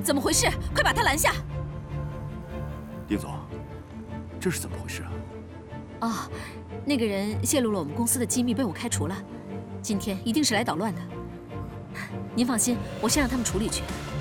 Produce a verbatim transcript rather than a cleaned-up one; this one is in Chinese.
怎么回事？快把他拦下！ 丁总，这是怎么回事啊？ 哦，那个人泄露了我们公司的机密，被我开除了。今天一定是来捣乱的。您放心，我先让他们处理去。